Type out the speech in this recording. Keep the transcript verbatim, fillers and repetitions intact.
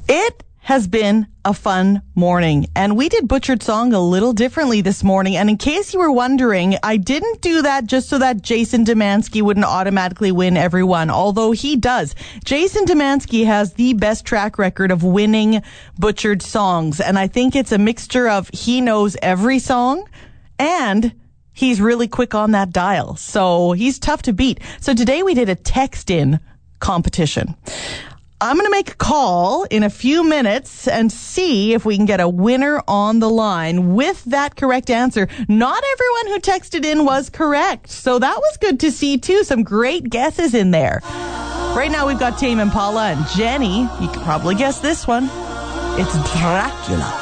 It has been a fun morning, and we did Butchered Song a little differently this morning. And in case you were wondering, I didn't do that just so that Jason Demansky wouldn't automatically win every one, although he does. Jason Demansky has the best track record of winning Butchered Songs, and I think it's a mixture of he knows every song and he's really quick on that dial. So he's tough to beat. So today we did a text-in competition. I'm going to make a call in a few minutes and see if we can get a winner on the line with that correct answer. Not everyone who texted in was correct, so that was good to see too. Some great guesses in there. Right now we've got Tame Impala and Jenny. You could probably guess this one. It's Dracula.